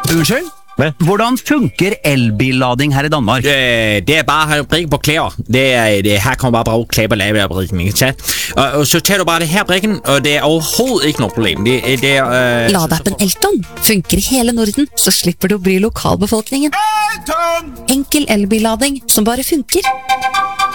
Unnskyld? Hvad? Hvordan funker elbillading her i Danmark? Det bare at prikke på klæder. Her kommer bare klæder på lavebrikken, ikke sant? Og så tager du bare det her brikken, og det overhovedet ikke noe problem. Ladeappen Elton funker i hele Norden, så slipper du å bry lokalbefolkningen. Enkel elbillading som bare funker.